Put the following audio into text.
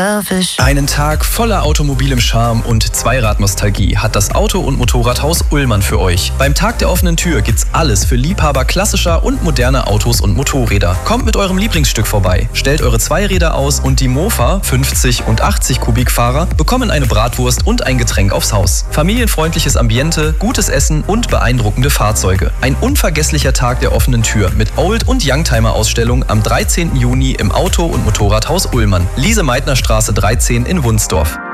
Einen Tag voller automobilem Charme und Zweiradnostalgie hat das Auto- und Motorradhaus Ullmann für euch. Beim Tag der offenen Tür gibt's alles für Liebhaber klassischer und moderner Autos und Motorräder. Kommt mit eurem Lieblingsstück vorbei, stellt eure Zweiräder aus und die Mofa, 50 und 80 Kubikfahrer, bekommen eine Bratwurst und ein Getränk aufs Haus. Familienfreundliches Ambiente, gutes Essen und beeindruckende Fahrzeuge. Ein unvergesslicher Tag der offenen Tür mit Old- und Youngtimer-Ausstellung am 13. Juni im Auto- und Motorradhaus Ullmann. Lise-Meitner Straße 13 in Wunsdorf.